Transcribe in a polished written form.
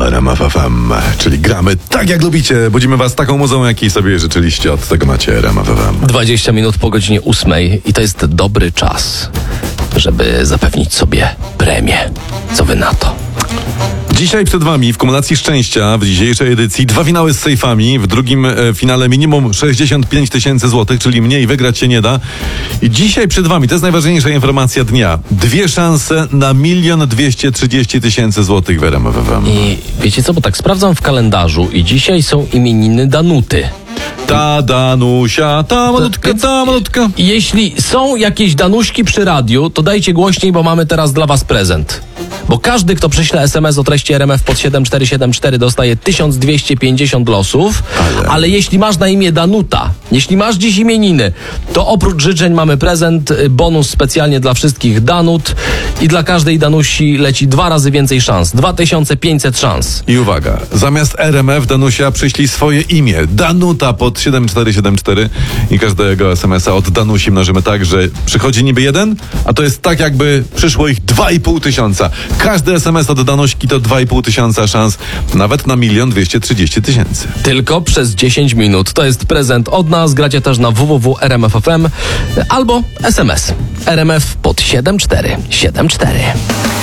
RMF FM, czyli gramy tak jak lubicie. Budzimy was taką muzą, jakiej sobie życzyliście. Od tego macie RMF FM. 20 minut po godzinie 8 i to jest dobry czas, żeby zapewnić sobie premię. Co wy na to? Dzisiaj przed wami w kumulacji szczęścia w dzisiejszej edycji 2 finały z sejfami. W drugim finale minimum 65 000 złotych, czyli mniej wygrać się nie da. I dzisiaj przed wami, to jest najważniejsza informacja dnia, 2 szanse na 1 230 000 złotych w RMF FM. I wiecie co, bo tak sprawdzam w kalendarzu i dzisiaj są imieniny Danuty. Ta Danusia, ta malutka, ta malutka. Jeśli są jakieś Danuśki przy radiu, to dajcie głośniej, bo mamy teraz dla was prezent. Bo każdy, kto prześle SMS o treści RMF pod 7474 dostaje 1250 losów, ale jeśli masz na imię Danuta, jeśli masz dziś imieniny, to oprócz życzeń mamy prezent, bonus specjalnie dla wszystkich Danut i dla każdej Danusi leci 2 razy więcej szans, 2500 szans. I uwaga, zamiast RMF Danusia przyślij swoje imię, Danuta pod 7474 i każdego SMS-a od Danusi mnożymy tak, że przychodzi niby jeden, a to jest tak jakby przyszło ich 2500. Każdy SMS od Danuśki to 2500 szans, nawet na 1 230 000. Tylko przez 10 minut. To jest prezent od nas. Gracie też na www.rmf.fm albo SMS. RMF pod 7474.